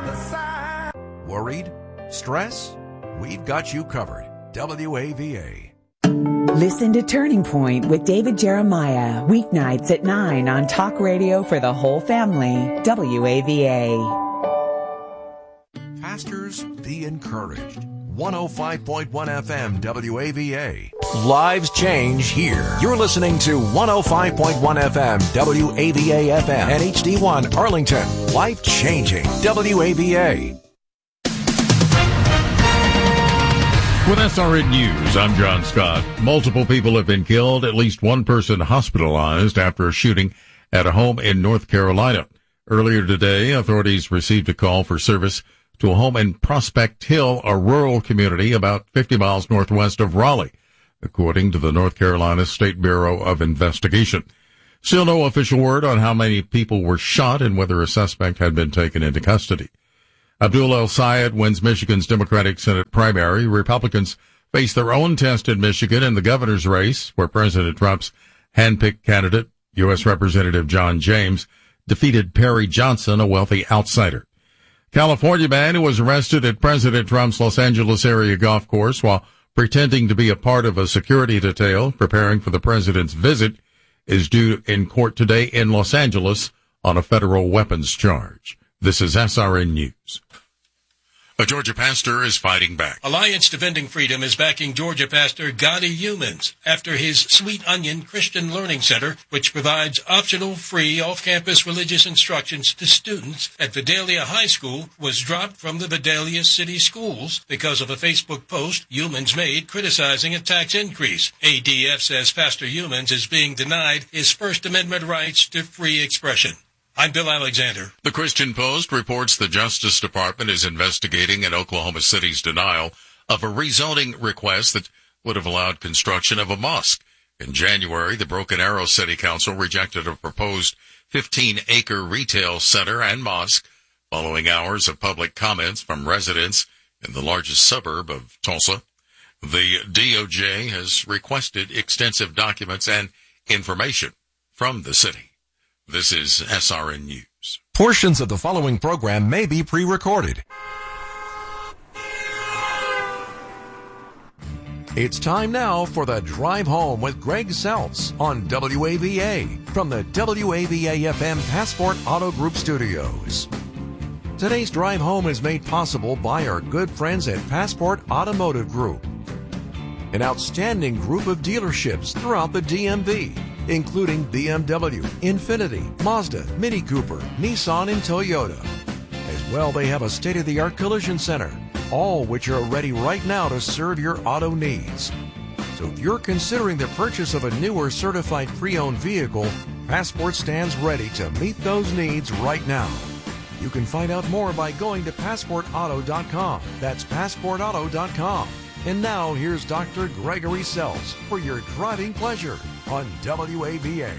Worried? Stress? We've got you covered. WAVA. Listen to Turning Point with David Jeremiah, weeknights at 9 on Talk Radio for the whole family. WAVA. Pastors, be encouraged. 105.1 FM WAVA. Lives change here. You're listening to 105.1 FM WAVA FM and HD1 Arlington. Life changing WAVA. With SRN News, I'm John Scott. Multiple people have been killed, at least one person hospitalized after a shooting at a home in North Carolina. Earlier today, authorities received a call for service to a home in Prospect Hill, a rural community about 50 miles northwest of Raleigh, according to the North Carolina State Bureau of Investigation. Still no official word on how many people were shot and whether a suspect had been taken into custody. Abdul El-Sayed wins Michigan's Democratic Senate primary. Republicans face their own test in Michigan in the governor's race, where President Trump's hand-picked candidate, U.S. Representative John James, defeated Perry Johnson, a wealthy outsider. California man who was arrested at President Trump's Los Angeles area golf course while pretending to be a part of a security detail preparing for the president's visit is due in court today in Los Angeles on a federal weapons charge. This is SRN News. A Georgia pastor is fighting back. Alliance Defending Freedom is backing Georgia pastor Gadi Humans after his Sweet Onion Christian Learning Center, which provides optional, free, off-campus religious instructions to students at Vidalia High School, was dropped from the Vidalia City Schools because of a Facebook post Humans made criticizing a tax increase. ADF says Pastor Humans is being denied his First Amendment rights to free expression. I'm Bill Alexander. The Christian Post reports the Justice Department is investigating in Oklahoma City's denial of a rezoning request that would have allowed construction of a mosque. In January, the Broken Arrow City Council rejected a proposed 15-acre retail center and mosque following hours of public comments from residents in the largest suburb of Tulsa. The DOJ has requested extensive documents and information from the city. This is SRN News. Portions of the following program may be pre-recorded. It's time now for the Drive Home with Greg Seltz on WAVA from the WAVA-FM Passport Auto Group studios. Today's Drive Home is made possible by our good friends at Passport Automotive Group, an outstanding group of dealerships throughout the DMV, including BMW, Infiniti, Mazda, Mini Cooper, Nissan, and Toyota. As well, they have a state-of-the-art collision center, all which are ready right now to serve your auto needs. So if you're considering the purchase of a new or certified pre-owned vehicle, Passport stands ready to meet those needs right now. You can find out more by going to PassportAuto.com. That's PassportAuto.com. And now, here's Dr. Gregory Seltz for your driving pleasure on WAVA.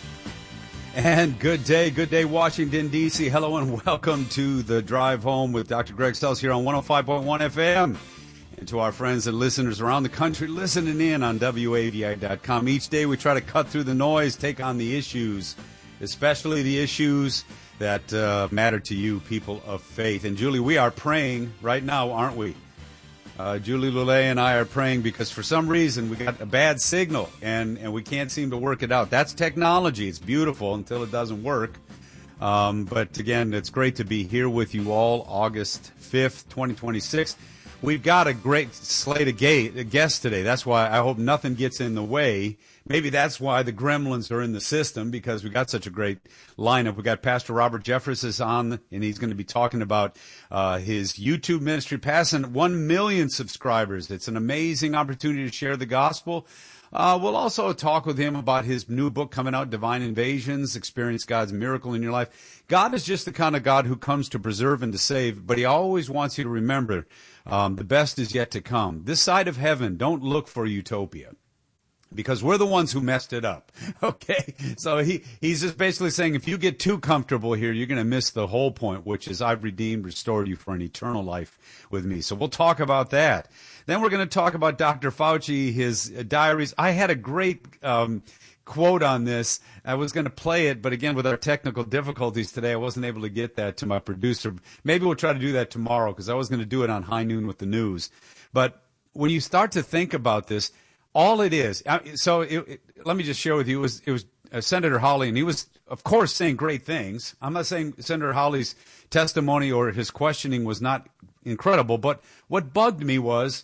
And good day, Washington, D.C. Hello and welcome to the Drive Home with Dr. Greg Seltz here on 105.1 FM. And to our friends and listeners around the country listening in on WAVI.com. Each day we try to cut through the noise, take on the issues, especially the issues that matter to you, people of faith. And Julie, we are praying right now, aren't we? Julie Lulay and I are praying because for some reason we got a bad signal and we can't seem to work it out. That's technology. It's beautiful until it doesn't work. But again, it's great to be here with you all August 5th, 2026. We've got a great slate of guests today. That's why I hope nothing gets in the way. Maybe that's why the gremlins are in the system, because we got such a great lineup. We got Pastor Robert Jeffress is on, and he's going to be talking about his YouTube ministry passing 1 million subscribers. It's an amazing opportunity to share the gospel. We'll also talk with him about his new book coming out, Divine Invasions, Experience God's Miracle in Your Life. God is just the kind of God who comes to preserve and to save, but he always wants you to remember the best is yet to come. This side of heaven, don't look for utopia, because we're the ones who messed it up. Okay? So he's just basically saying if you get too comfortable here, you're going to miss the whole point, which is I've redeemed, restored you for an eternal life with me. So we'll talk about that. Then we're going to talk about Dr. Fauci, his diaries. I had a great quote on this. I was going to play it, but again, with our technical difficulties today, I wasn't able to get that to my producer. Maybe we'll try to do that tomorrow, because I was going to do it on High Noon with the News. But when you start to think about this, all it is, let me just share with you, it was Senator Hawley, and he was, of course, saying great things. I'm not saying Senator Hawley's testimony or his questioning was not incredible, but what bugged me was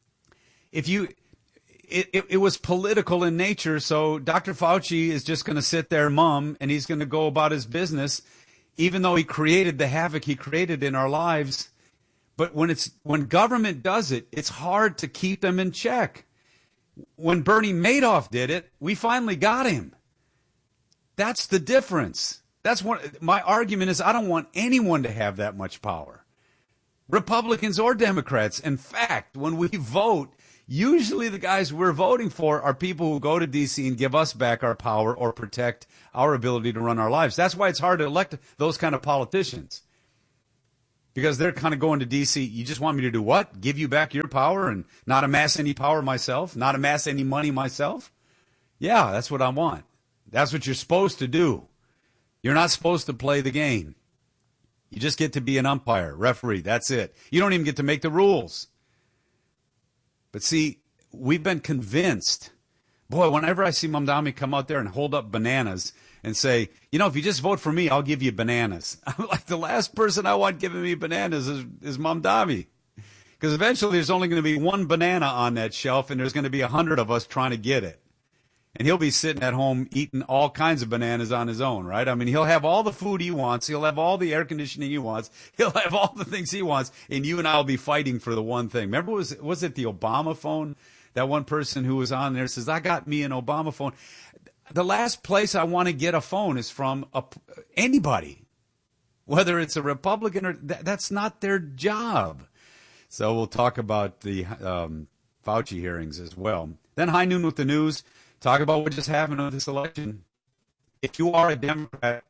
it was political in nature. So Dr. Fauci is just going to sit there mum, and he's going to go about his business, even though he created the havoc he created in our lives. But when government does it, it's hard to keep them in check. When Bernie Madoff did it, we finally got him. That's the difference. That's what my argument is. I don't want anyone to have that much power, Republicans or Democrats. In fact, when we vote, usually the guys we're voting for are people who go to D.C. and give us back our power or protect our ability to run our lives. That's why it's hard to elect those kind of politicians, because they're kind of going to D.C. You just want me to do what? Give you back your power and not amass any power myself? Not amass any money myself? Yeah, that's what I want. That's what you're supposed to do. You're not supposed to play the game. You just get to be an umpire, referee. That's it. You don't even get to make the rules. But see, we've been convinced. Boy, whenever I see Mamdani come out there and hold up bananas and say, if you just vote for me, I'll give you bananas. I'm like, the last person I want giving me bananas is Mamdani. Because eventually there's only going to be one banana on that shelf, and there's going to be 100 of us trying to get it. And he'll be sitting at home eating all kinds of bananas on his own, right? I mean, he'll have all the food he wants. He'll have all the air conditioning he wants. He'll have all the things he wants. And you and I will be fighting for the one thing. Remember, was it the Obama phone? That one person who was on there says, I got me an Obama phone. The last place I want to get a phone is from anybody, whether it's a Republican or that's not their job. So we'll talk about the Fauci hearings as well. Then High Noon with the News. Talk about what just happened with this election. If you are a Democrat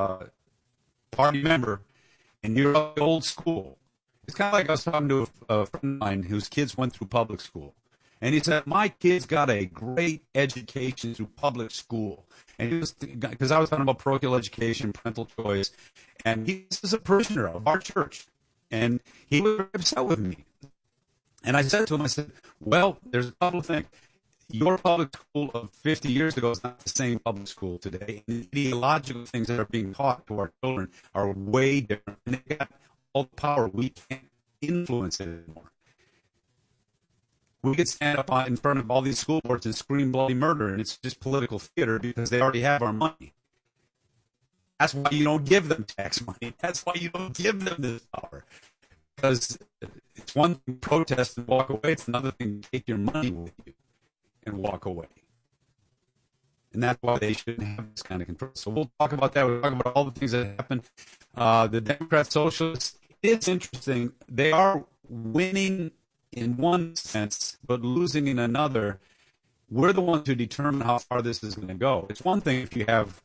party member and you're of the old school, it's kind of like I was talking to a friend of mine whose kids went through public school. And he said, my kids got a great education through public school. And he was, because I was talking about parochial education, parental choice. And he was a parishioner of our church. And he was upset with me. And I said to him, well, there's a couple of things. Your public school of 50 years ago is not the same public school today. And the ideological things that are being taught to our children are way different. And they got all the power. We can't influence it anymore. We could stand up in front of all these school boards and scream bloody murder, and it's just political theater because they already have our money. That's why you don't give them tax money. That's why you don't give them this power. Because it's one thing to protest and walk away. It's another thing to take your money with you and walk away. And that's why they shouldn't have this kind of control. So we'll talk about that. We'll talk about all the things that happened. The Democrat Socialists, it's interesting. They are winning in one sense, but losing in another. We're the ones who determine how far this is going to go. It's one thing if you have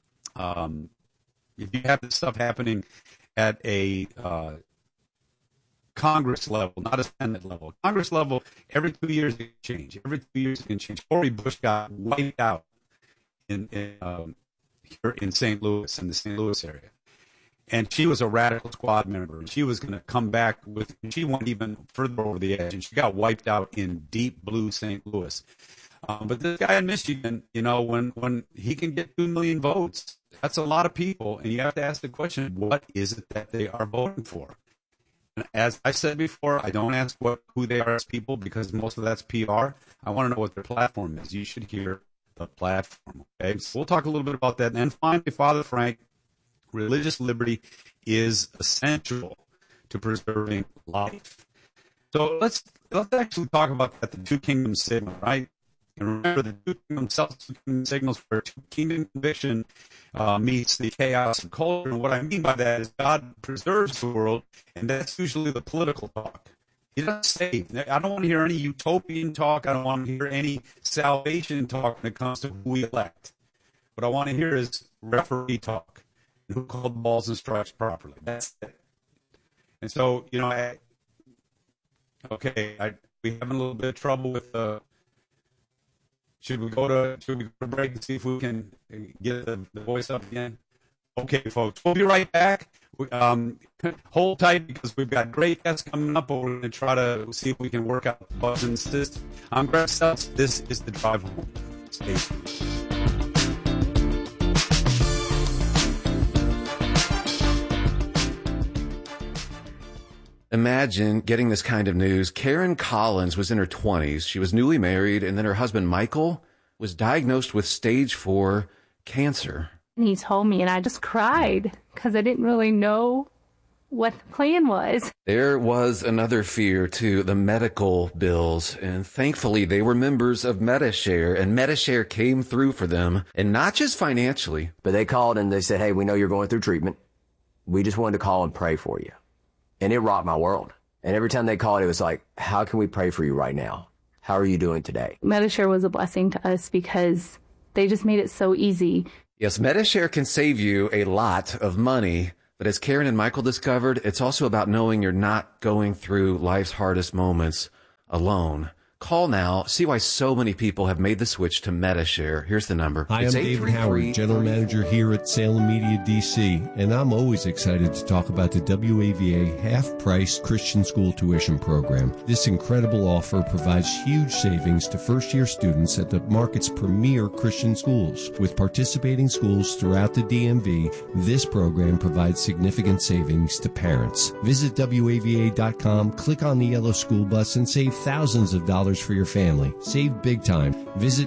this stuff happening at a Congress level, not a Senate level. Congress level, every 2 years it can change. Every 2 years it can change. Cori Bush got wiped out here in St. Louis, in the St. Louis area. And she was a radical squad member, and she was going to come back she went even further over the edge, and she got wiped out in deep blue St. Louis. But this guy in Michigan, when he can get 2 million votes, that's a lot of people, and you have to ask the question, what is it that they are voting for? And as I said before, I don't ask who they are as people because most of that's PR. I want to know what their platform is. You should hear the platform, okay? So we'll talk a little bit about that. And finally, Father Frank, religious liberty is essential to preserving life. So let's actually talk about that, the two kingdom signal, right? And remember, the two kingdom signals where two kingdom conviction meets the chaos of culture. And what I mean by that is God preserves the world, and that's usually the political talk. He doesn't save. I don't want to hear any utopian talk. I don't want to hear any salvation talk when it comes to who we elect. What I want to hear is referee talk. Who called balls and strikes properly. That's it. And so, we having a little bit of trouble with Should we go to break and see if we can get the voice up again? Okay, folks, we'll be right back. Hold tight because we've got great guests coming up, but we're going to try to see if we can work out the bugs and system. I'm Greg Seltz. This is The Drive Home. Stay tuned. Imagine getting this kind of news. Karen Collins was in her 20s. She was newly married, and then her husband, Michael, was diagnosed with stage 4 cancer. And he told me, and I just cried because I didn't really know what the plan was. There was another fear, too, the medical bills. And thankfully, they were members of Medi-Share, and Medi-Share came through for them, and not just financially. But they called and they said, hey, we know you're going through treatment. We just wanted to call and pray for you. And it rocked my world. And every time they called, it was like, how can we pray for you right now? How are you doing today? Medi-Share was a blessing to us because they just made it so easy. Yes, Medi-Share can save you a lot of money. But as Karen and Michael discovered, it's also about knowing you're not going through life's hardest moments alone. Call now. See why so many people have made the switch to Medi-Share. Here's the number. Hi, I'm David Howard, General Manager here at Salem Media DC, and I'm always excited to talk about the WAVA half-price Christian school tuition program. This incredible offer provides huge savings to first-year students at the market's premier Christian schools. With participating schools throughout the DMV, this program provides significant savings to parents. Visit WAVA.com, click on the yellow school bus, and save thousands of dollars for your family. Save big time. Visit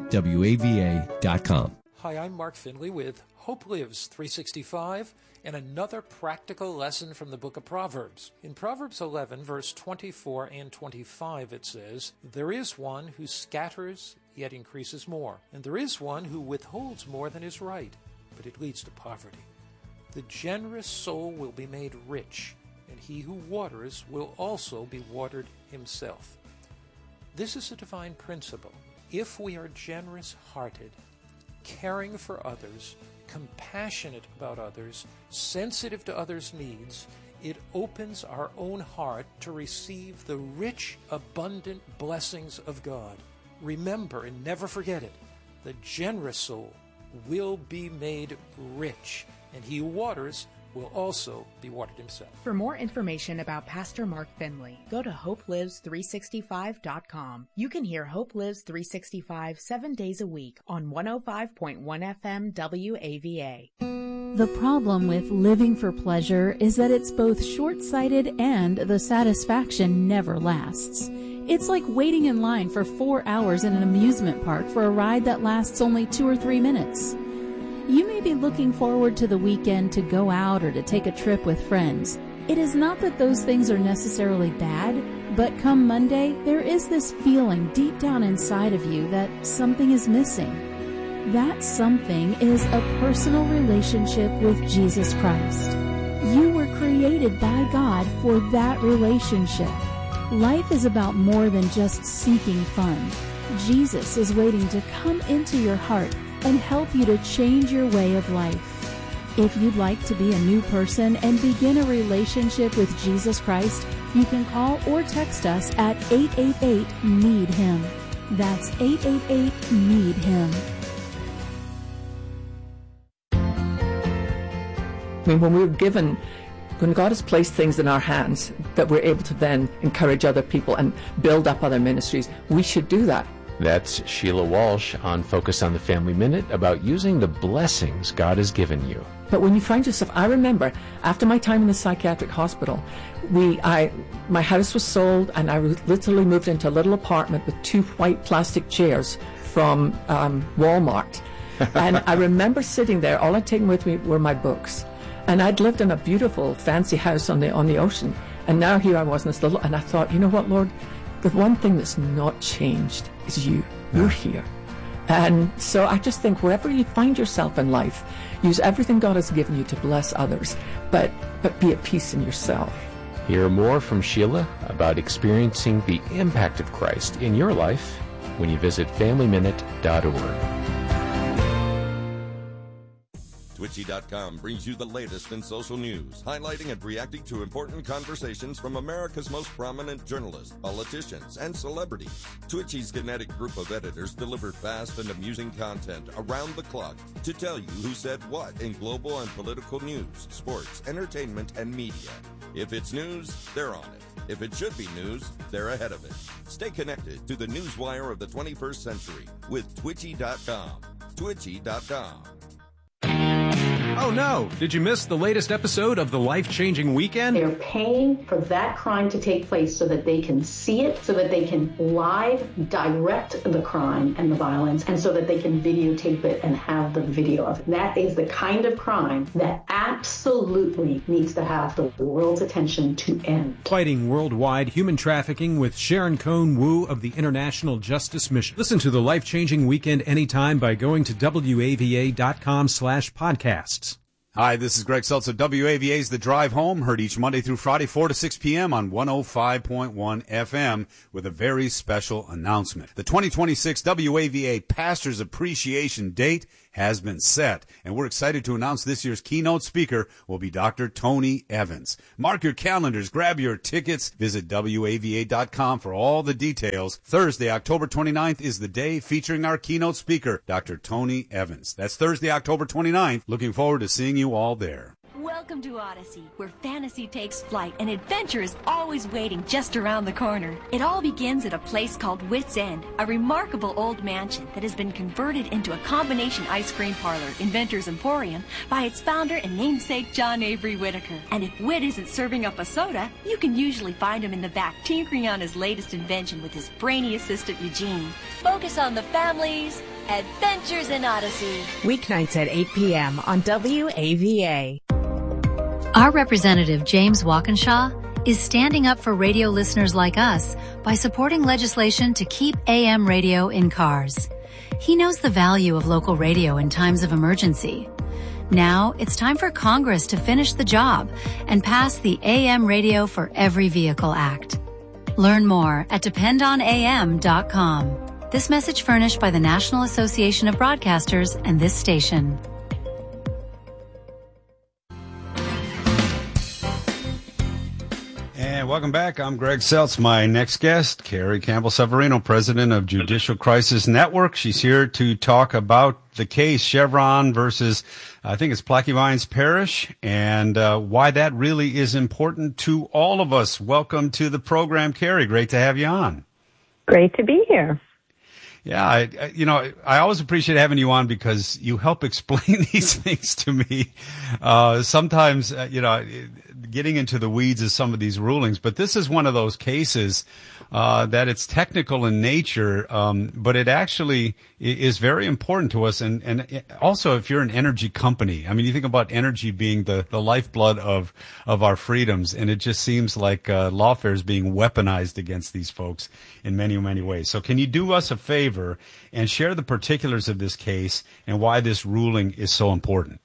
WAVA.com. Hi, I'm Mark Finley with Hope Lives 365 and another practical lesson from the book of Proverbs. In Proverbs 11, verse 24 and 25, it says, there is one who scatters yet increases more, and there is one who withholds more than is right, but it leads to poverty. The generous soul will be made rich, and he who waters will also be watered himself. This is a divine principle. If we are generous-hearted, caring for others, compassionate about others, sensitive to others' needs, it opens our own heart to receive the rich, abundant blessings of God. Remember and never forget it. The generous soul will be made rich, and he who waters will also be watered himself. For more information about Pastor Mark Finley, go to HopeLives365.com. You can hear Hope Lives 365 7 days a week on 105.1 FM WAVA. The problem with living for pleasure is that it's both short-sighted and the satisfaction never lasts. It's like waiting in line for 4 hours in an amusement park for a ride that lasts only 2 or 3 minutes. You may be looking forward to the weekend to go out or to take a trip with friends. It is not that those things are necessarily bad, but come Monday, there is this feeling deep down inside of you that something is missing. That something is a personal relationship with Jesus Christ. You were created by God for that relationship. Life is about more than just seeking fun. Jesus is waiting to come into your heart and help you to change your way of life. If you'd like to be a new person and begin a relationship with Jesus Christ, you can call or text us at 888-NEED-HIM. That's 888-NEED-HIM. I mean, when God has placed things in our hands that we're able to then encourage other people and build up other ministries, we should do that. That's Sheila Walsh on Focus on the Family Minute about using the blessings God has given you. But when you find yourself, I remember after my time in the psychiatric hospital, my house was sold and I literally moved into a little apartment with 2 white plastic chairs from Walmart. And I remember sitting there, all I'd taken with me were my books. And I'd lived in a beautiful fancy house on the ocean. And now here I was in this little, and I thought, you know what, Lord? The one thing that's not changed is you. You're here. And so I just think wherever you find yourself in life, use everything God has given you to bless others, but be at peace in yourself. Hear more from Sheila about experiencing the impact of Christ in your life when you visit FamilyMinute.org. To Twitchy.com brings you the latest in social news, highlighting and reacting to important conversations from America's most prominent journalists, politicians, and celebrities. Twitchy's kinetic group of editors deliver fast and amusing content around the clock to tell you who said what in global and political news, sports, entertainment, and media. If it's news, they're on it. If it should be news, they're ahead of it. Stay connected to the newswire of the 21st century with Twitchy.com. Twitchy.com. Oh no! Did you miss the latest episode of The Life-Changing Weekend? They're paying for that crime to take place so that they can see it, so that they can live direct the crime and the violence, and so that they can videotape it and have the video of it. That is the kind of crime that absolutely needs to have the world's attention to end. Fighting worldwide human trafficking with Sharon Cohn Wu of the International Justice Mission. Listen to The Life-Changing Weekend anytime by going to WAVA.com/podcasts. Hi, this is Greg Seltz of WAVA's The Drive Home, heard each Monday through Friday, 4 to 6 p.m. on 105.1 FM with a very special announcement. The 2026 WAVA Pastors Appreciation Date has been set, and we're excited to announce this year's keynote speaker will be Dr. Tony Evans. Mark your calendars, grab your tickets, visit WAVA.com for all the details. Thursday, October 29th is the day featuring our keynote speaker, Dr. Tony Evans. That's Thursday, October 29th. Looking forward to seeing you all there. Welcome to Odyssey, where fantasy takes flight and adventure is always waiting just around the corner. It all begins at a place called Wits End, a remarkable old mansion that has been converted into a combination ice cream parlor, Inventor's Emporium, by its founder and namesake John Avery Whitaker. And if Whit isn't serving up a soda, you can usually find him in the back tinkering on his latest invention with his brainy assistant Eugene. Focus on the families. Adventures in Odyssey. Weeknights at 8 p.m. on WAVA. Our representative, James Walkinshaw, is standing up for radio listeners like us by supporting legislation to keep AM radio in cars. He knows the value of local radio in times of emergency. Now it's time for Congress to finish the job and pass the AM Radio for Every Vehicle Act. Learn more at dependonam.com. This message furnished by the National Association of Broadcasters and this station. And welcome back. I'm Greg Seltz. My next guest, Carrie Campbell-Severino, president of Judicial Crisis Network. She's here to talk about the case Chevron versus, I think it's Plaquemines Vines Parish, and why that really is important to all of us. Welcome to the program, Carrie. Great to have you on. Great to be here. Yeah, I always appreciate having you on because you help explain these things to me. Sometimes, getting into the weeds of some of these rulings, but this is one of those cases that it's technical in nature, but it actually is very important to us. And also, if you're an energy company, I mean, you think about energy being the lifeblood of our freedoms, and it just seems like lawfare is being weaponized against these folks in many, many ways. So can you do us a favor and share the particulars of this case and why this ruling is so important?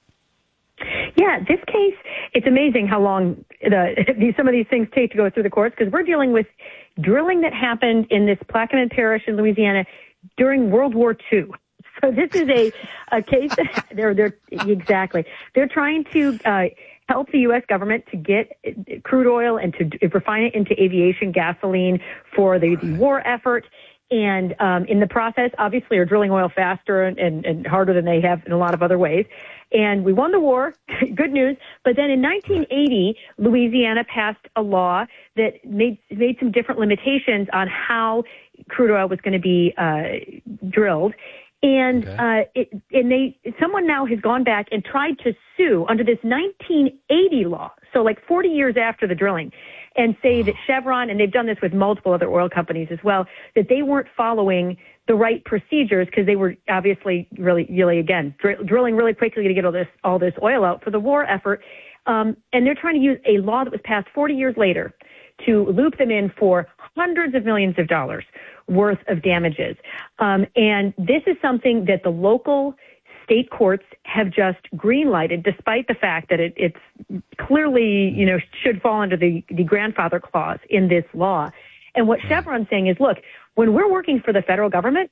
Yeah, this case, it's amazing how long some of these things take to go through the courts, because we're dealing with drilling that happened in this Plaquemines Parish in Louisiana during World War II. So this is a case they're exactly. They're trying to help the U.S. government to get crude oil and to refine it into aviation gasoline for the war effort. And in the process, obviously, are drilling oil faster and harder than they have in a lot of other ways. And we won the war. Good news. But then in 1980, Louisiana passed a law that made some different limitations on how crude oil was going to be drilled. And someone now has gone back and tried to sue under this 1980 law, so like 40 years after the drilling, and say that Chevron, and they've done this with multiple other oil companies as well, that they weren't following the right procedures because they were obviously really again, drilling really quickly to get all this oil out for the war effort. And they're trying to use a law that was passed 40 years later to loop them in for hundreds of millions of dollars worth of damages. And this is something that the local state courts have just green-lighted, despite the fact that it's clearly, should fall under the grandfather clause in this law. And what Chevron's saying is, look, when we're working for the federal government,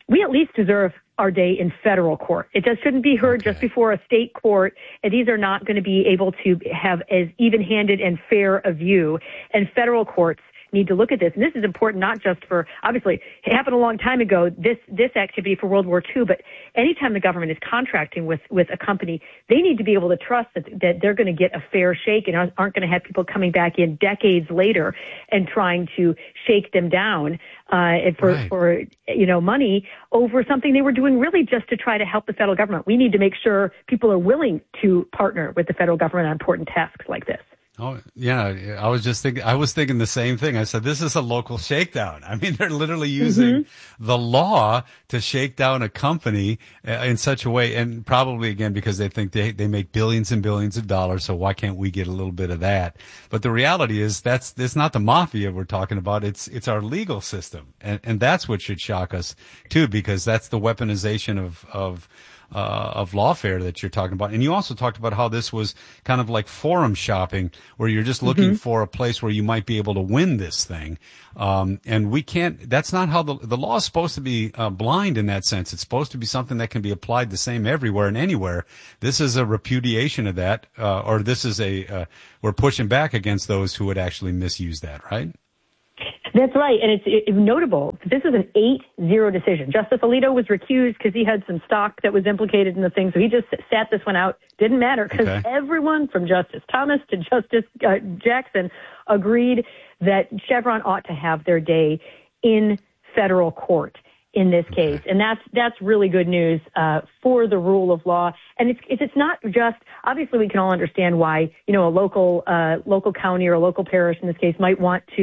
we at least deserve our day in federal court. It just shouldn't be heard just before a state court, and these are not going to be able to have as even-handed and fair a view. And federal courts need to look at this. And this is important not just for, obviously, it happened a long time ago, this activity for World War II, but anytime the government is contracting with a company, they need to be able to trust that they're going to get a fair shake and aren't going to have people coming back in decades later and trying to shake them down for money over something they were doing really just to try to help the federal government. We need to make sure people are willing to partner with the federal government on important tasks like this. Oh, yeah. I was thinking the same thing. I said, this is a local shakedown. I mean, they're literally using the law to shake down a company in such a way. And probably, again, because they think they make billions and billions of dollars. So why can't we get a little bit of that? But the reality is it's not the mafia we're talking about. It's our legal system. And that's what should shock us too, because that's the weaponization of lawfare that you're talking about. And you also talked about how this was kind of like forum shopping, where you're just looking for a place where you might be able to win this thing. And we can't, that's not how the law is supposed to be blind in that sense. It's supposed to be something that can be applied the same everywhere and anywhere. This is a repudiation of that, or this is we're pushing back against those who would actually misuse that, right? That's right, and it's notable. This is an 8-0 decision. Justice Alito was recused because he had some stock that was implicated in the thing, so he just sat this one out. Didn't matter because everyone from Justice Thomas to Justice Jackson agreed that Chevron ought to have their day in federal court in this case, and that's really good news for the rule of law. And it's not just, obviously we can all understand why a local county or a local parish in this case might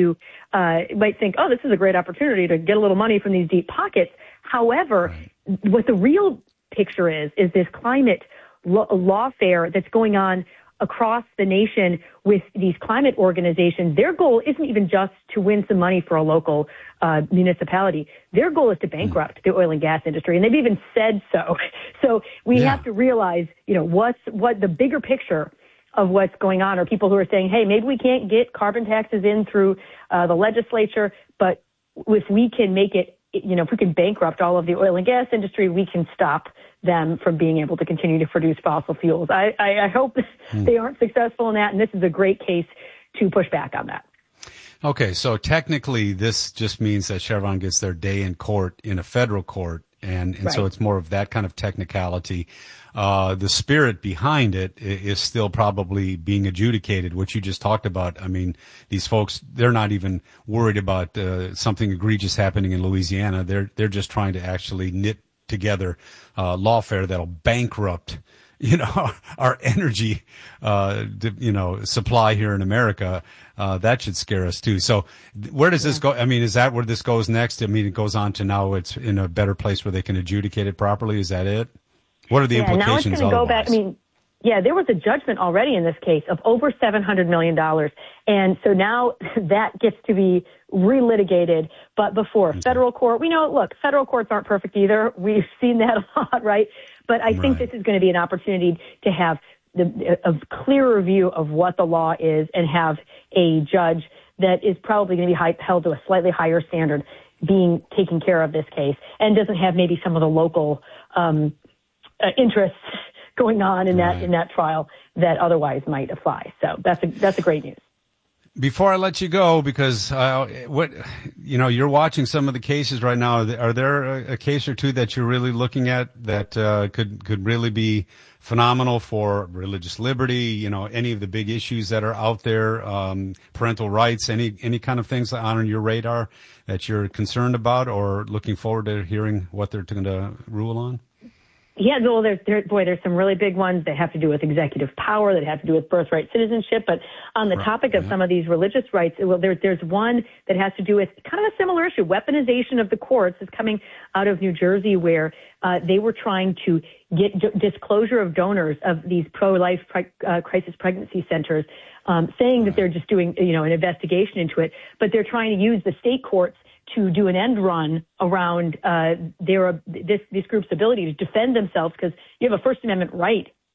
think, oh, this is a great opportunity to get a little money from these deep pockets. However, what the real picture is this climate lawfare that's going on across the nation with these climate organizations. Their goal isn't even just to win some money for a local municipality. Their goal is to bankrupt the oil and gas industry, and they've even said so. So we have to realize, what the bigger picture of what's going on are people who are saying, hey, maybe we can't get carbon taxes in through the legislature, but if we can make it, if we can bankrupt all of the oil and gas industry, we can stop them from being able to continue to produce fossil fuels. I hope they aren't successful in that, and this is a great case to push back on that. Okay, so technically this just means that Chevron gets their day in court in a federal court, and so it's more of that kind of technicality. The spirit behind it is still probably being adjudicated, which you just talked about. I mean, these folks, they're not even worried about something egregious happening in Louisiana. They're just trying to actually knit together lawfare that'll bankrupt our energy supply here in America. That should scare us too. So where does this go? I mean, is that where this goes next? I mean, it goes on to now it's in a better place where they can adjudicate it properly. Is that it? What are the implications? Now it's going to go back. I mean, there was a judgment already in this case of over $700 million. And so now that gets to be relitigated. But before federal court, we know, look, federal courts aren't perfect either. We've seen that a lot, right? But I think this is going to be an opportunity to have a clearer view of what the law is and have a judge that is probably going to be held to a slightly higher standard taking care of this case and doesn't have maybe some of the local interests going on in that trial that otherwise might apply. So that's a great news. Before I let you go, because you're watching some of the cases right now. Are there a case or two that you're really looking at that could really be phenomenal for religious liberty? Any of the big issues that are out there, parental rights, any kind of things on your radar that you're concerned about or looking forward to hearing what they're going to rule on? Yeah, well, there's some really big ones that have to do with executive power, that have to do with birthright citizenship. But on the topic of some of these religious rights, well, there's one that has to do with kind of a similar issue. Weaponization of the courts is coming out of New Jersey, where they were trying to get disclosure of donors of these pro-life crisis pregnancy centers, saying that they're just doing an investigation into it, but they're trying to use the state courts to do an end run around this group's ability to defend themselves, because you have a First Amendment right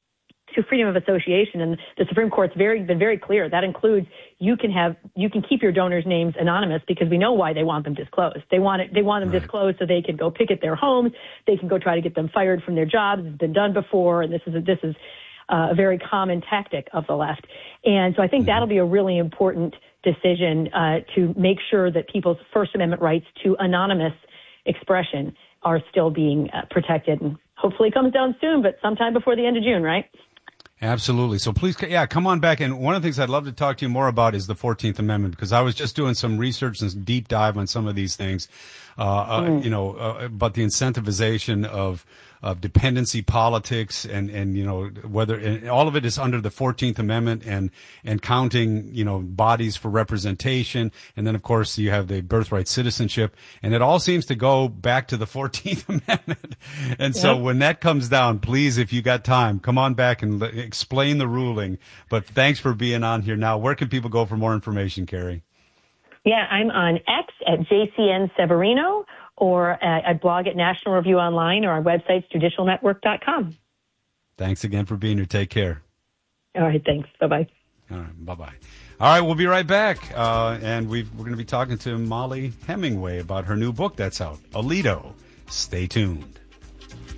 to freedom of association, and the Supreme Court's been very clear. That includes you can keep your donors' names anonymous because we know why they want them disclosed. They want them disclosed so they can go picket their homes, they can go try to get them fired from their jobs. It's been done before, and this is a very common tactic of the left. And so I think that'll be a really important decision to make sure that people's First Amendment rights to anonymous expression are still being protected, and hopefully it comes down soon, but sometime before the end of June, right? Absolutely. So please, come on back. And one of the things I'd love to talk to you more about is the 14th Amendment, because I was just doing some research and deep dive on some of these things, about the incentivization of dependency politics and whether all of it is under the 14th Amendment and counting, bodies for representation. And then, of course, you have the birthright citizenship, and it all seems to go back to the 14th Amendment. And so when that comes down, please, if you got time, come on back and explain the ruling. But thanks for being on here now. Where can people go for more information, Carrie? Yeah, I'm on X at JCN Severino, or I blog at National Review Online, or our website's judicialnetwork.com. Thanks again for being here. Take care. All right, thanks. Bye-bye. All right, bye-bye. All right, we'll be right back. And we're going to be talking to Molly Hemingway about her new book that's out, Alito. Stay tuned.